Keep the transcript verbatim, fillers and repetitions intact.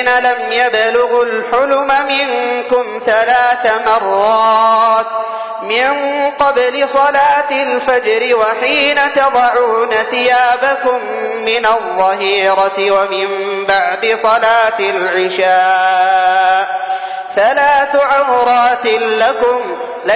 الذين لم يبلغوا الحلم منكم ثلاث مرات من قبل صلاة الفجر وحين تضعون ثيابكم من الظهيرة ومن بعد صلاة العشاء ثلاث عورات لكم